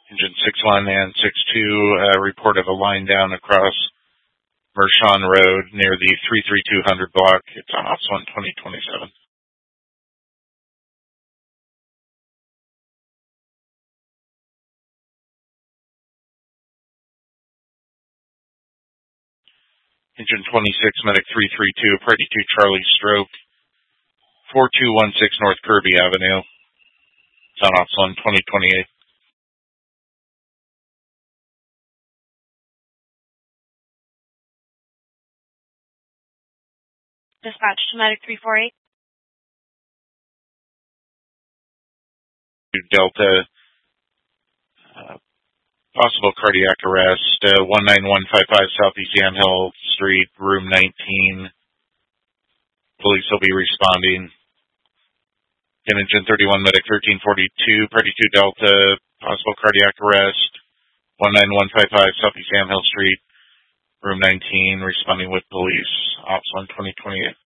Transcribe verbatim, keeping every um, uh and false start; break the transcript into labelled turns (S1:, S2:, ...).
S1: Engine six one and six two, uh, report of a line down across Mershon Road near the three three two hundred block. It's on Ops one twenty twenty-seven. Engine twenty-six, Medic three three two, Priority two Charlie Stroke, four two one six North Kirby Avenue. It's on Ops one twenty twenty-eight.
S2: Dispatch to Medic three four eight.
S1: Delta, uh, possible cardiac arrest, uh, one nine one five five Southeast Yamhill Street, room nineteen. Police will be responding. Engine thirty-one, Medic thirteen forty-two, Priority two Delta, possible cardiac arrest, one nine one five five Southeast Yamhill Street, room nineteen, responding with police. Ops one twenty twenty-eight.